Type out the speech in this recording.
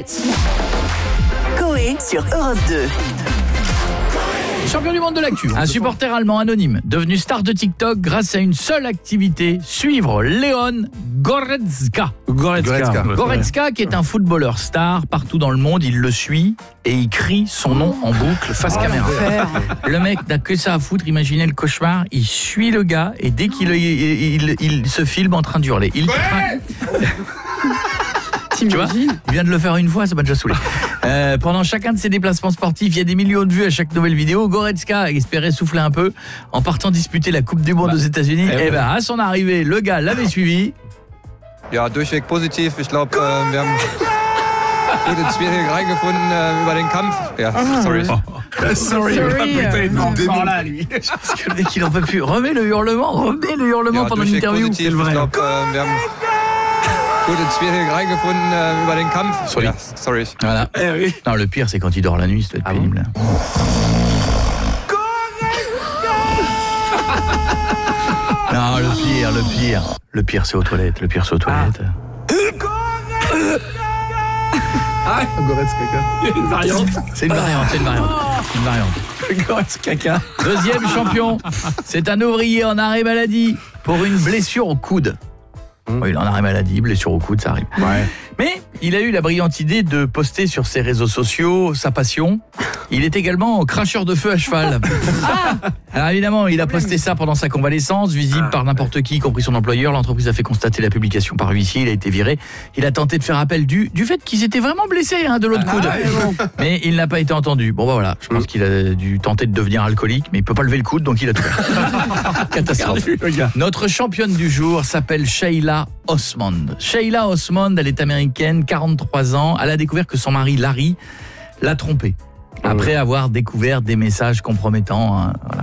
Coé sur Europe 2. Champion du monde de l'actu. Un supporter allemand anonyme, devenu star de TikTok grâce à une seule activité, suivre Leon Goretzka. Goretzka, qui est un footballeur star partout dans le monde, il le suit et il crie son nom en boucle face caméra. Le mec n'a que ça à foutre, imaginez le cauchemar, il suit le gars et dès qu'il il se filme en train d'hurler. Tu vois, il vient de le faire une fois, ça m'a déjà saoulé. Pendant chacun de ses déplacements sportifs, il y a des millions de vues à chaque nouvelle vidéo. Goretzka espérait souffler un peu en partant disputer la Coupe du Monde aux États-Unis. Et à son arrivée, le gars l'avait suivi. Ja, durchweg positiv. Ich glaube, wir haben gut ins Spiel reingefunden über den Kampf. Ja, sorry. Sorry. Parce que le mec, il en peut plus. Remets le hurlement pendant l'interview. Positiv. Ich glaube, wir haben gut ins Spiel reingefunden über den Kampf. Sorry. Ja, sorry. Voilà. Non, le pire, c'est quand il dort la nuit, ça doit être pénible. Non, le pire, c'est aux toilettes. Une variante. C'est une variante. Goretzka. Deuxième champion, c'est un ouvrier en arrêt maladie pour une blessure au coude. Oui, il en arrêt maladie, blessure au coude, ça arrive. Ouais. Mais il a eu la brillante idée de poster sur ses réseaux sociaux sa passion. Il est également cracheur de feu à cheval. Alors évidemment, il a posté ça pendant sa convalescence, visible par n'importe qui, y compris son employeur. L'entreprise a fait constater la publication par huissier, il a été viré. Il a tenté de faire appel du fait qu'il s'était vraiment blessé de l'autre coude. Mais il n'a pas été entendu. Bon voilà, je pense qu'il a dû tenter de devenir alcoolique, mais il peut pas lever le coude, donc il a tout fait. Catastrophe. Notre championne du jour s'appelle Sheila Osmond. Sheila Osmond, elle est américaine, 43 ans. Elle a découvert que son mari Larry l'a trompée après avoir découvert des messages compromettants. Voilà.